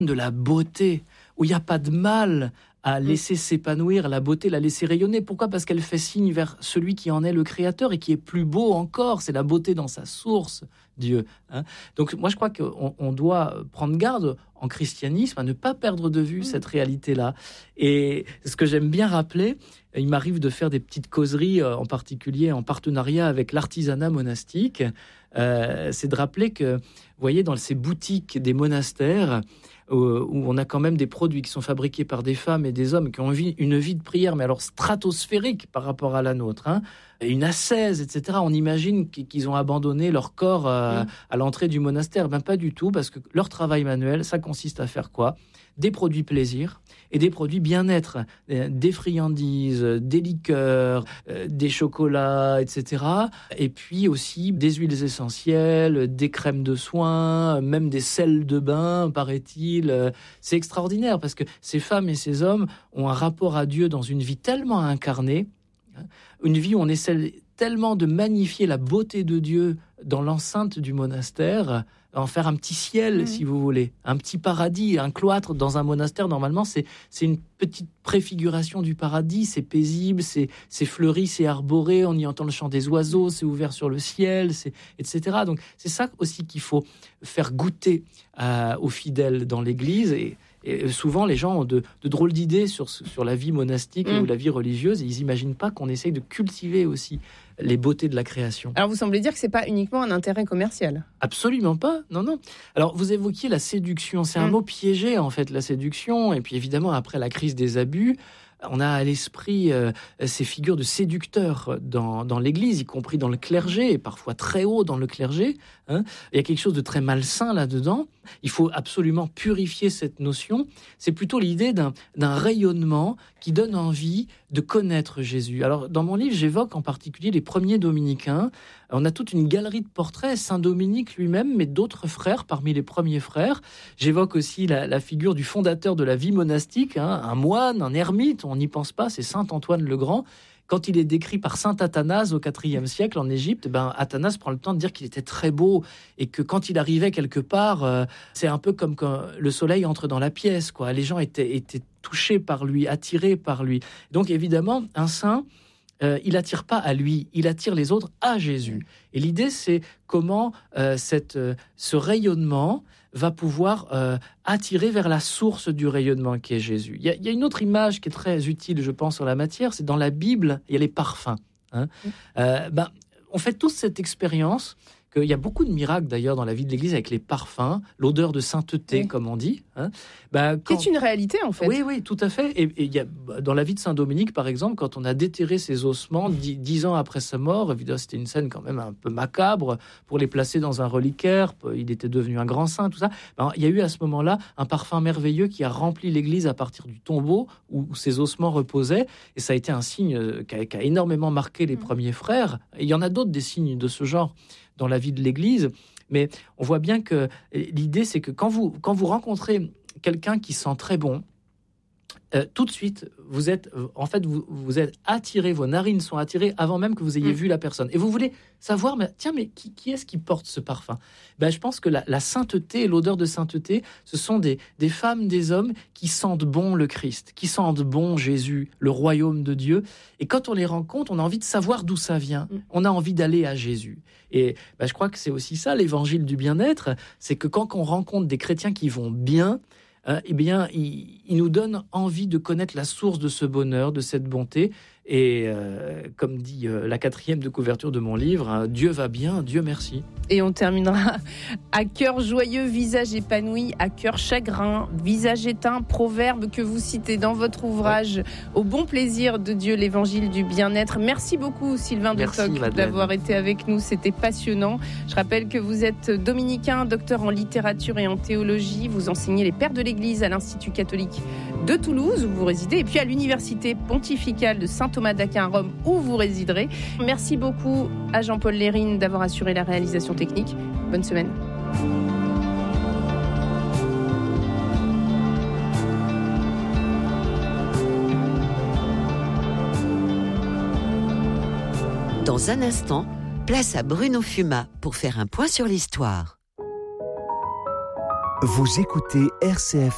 de la beauté, où il n'y a pas de mal à laisser s'épanouir la beauté, la laisser rayonner. Pourquoi ? Parce qu'elle fait signe vers celui qui en est le créateur et qui est plus beau encore. C'est la beauté dans sa source, Dieu. Donc moi, je crois qu'on doit prendre garde en christianisme à ne pas perdre de vue cette réalité-là. Et ce que j'aime bien rappeler, il m'arrive de faire des petites causeries, en particulier en partenariat avec l'artisanat monastique, c'est de rappeler que, vous voyez, dans ces boutiques des monastères, où on a quand même des produits qui sont fabriqués par des femmes et des hommes qui ont une vie de prière, mais alors stratosphérique par rapport à la nôtre, une ascèse, etc. On imagine qu'ils ont abandonné leur corps à l'entrée du monastère. Ben pas du tout, parce que leur travail manuel, ça consiste à faire quoi ? Des produits plaisir et des produits bien-être, des friandises, des liqueurs, des chocolats, etc. Et puis aussi des huiles essentielles, des crèmes de soins, même des sels de bain, paraît-il. C'est extraordinaire parce que ces femmes et ces hommes ont un rapport à Dieu dans une vie tellement incarnée, une vie où on essaie tellement de magnifier la beauté de Dieu dans l'enceinte du monastère, en faire un petit ciel, si vous voulez, un petit paradis. Un cloître dans un monastère, normalement, c'est une petite préfiguration du paradis. C'est paisible, c'est fleuri, c'est arboré, on y entend le chant des oiseaux, c'est ouvert sur le ciel, etc. Donc c'est ça aussi qu'il faut faire goûter aux fidèles dans l'Église. Et souvent, les gens ont de drôles d'idées sur la vie monastique ou la vie religieuse, et ils n'imaginent pas qu'on essaye de cultiver aussi les beautés de la création. Alors, vous semblez dire que ce n'est pas uniquement un intérêt commercial ? Absolument pas, non. Alors, vous évoquiez la séduction. C'est un mot piégé, en fait, la séduction. Et puis, évidemment, après la crise des abus, on a à l'esprit ces figures de séducteurs dans l'Église, y compris dans le clergé, et parfois très haut dans le clergé. Il y a quelque chose de très malsain là-dedans. Il faut absolument purifier cette notion. C'est plutôt l'idée d'un rayonnement qui donne envie de connaître Jésus. Alors, dans mon livre, j'évoque en particulier les premiers dominicains. On a toute une galerie de portraits, Saint Dominique lui-même, mais d'autres frères parmi les premiers frères. J'évoque aussi la figure du fondateur de la vie monastique, un moine, un ermite, on n'y pense pas, c'est Saint Antoine le Grand. Quand il est décrit par saint Athanase au IVe siècle en Égypte, Athanase prend le temps de dire qu'il était très beau et que quand il arrivait quelque part, c'est un peu comme quand le soleil entre dans la pièce, quoi. Les gens étaient touchés par lui, attirés par lui. Donc évidemment, un saint, il attire pas à lui, il attire les autres à Jésus. Et l'idée, c'est comment ce rayonnement va pouvoir attirer vers la source du rayonnement qui est Jésus. Il y a une autre image qui est très utile, je pense, en la matière, c'est dans la Bible, il y a les parfums. On fait tous cette expérience qu'il y a beaucoup de miracles d'ailleurs dans la vie de l'Église avec les parfums, l'odeur de sainteté, comme on dit. C'est une réalité en fait. Oui, tout à fait. Et il y a, dans la vie de Saint Dominique, par exemple, quand on a déterré ses ossements 10 ans après sa mort, évidemment c'était une scène quand même un peu macabre, pour les placer dans un reliquaire, il était devenu un grand saint, tout ça. Il y a eu à ce moment-là un parfum merveilleux qui a rempli l'Église à partir du tombeau où ses ossements reposaient, et ça a été un signe qui a énormément marqué les premiers frères. Et il y en a d'autres des signes de ce genre dans la vie de l'Église, mais on voit bien que l'idée, c'est que quand vous rencontrez quelqu'un qui sent très bon, tout de suite, vous êtes attiré, vos narines sont attirées avant même que vous ayez vu la personne. Et vous voulez savoir, mais qui est-ce qui porte ce parfum ? Je pense que la sainteté et l'odeur de sainteté, ce sont des femmes, des hommes qui sentent bon le Christ, qui sentent bon Jésus, le royaume de Dieu. Et quand on les rencontre, on a envie de savoir d'où ça vient. On a envie d'aller à Jésus. Et je crois que c'est aussi ça, l'évangile du bien-être, c'est que quand on rencontre des chrétiens qui vont bien, il nous donne envie de connaître la source de ce bonheur, de cette bonté. Et comme dit la 4e de couverture de mon livre, Dieu va bien, Dieu merci. Et on terminera à cœur joyeux, visage épanoui, à cœur chagrin, visage éteint, proverbe que vous citez dans votre ouvrage Au bon plaisir de Dieu, l'évangile du bien-être. Merci beaucoup Sylvain de Cock d'avoir été avec nous, c'était passionnant. Je rappelle que vous êtes dominicain, docteur en littérature et en théologie, vous enseignez les pères de l'Église à l'Institut catholique de Toulouse où vous résidez, et puis à l'université pontificale de Saint-Thomas d'Aquin à Rome où vous résiderez. Merci beaucoup à Jean-Paul Lérine d'avoir assuré la réalisation technique. Bonne semaine. Dans un instant, place à Bruno Fuma pour faire un point sur l'histoire. Vous écoutez RCF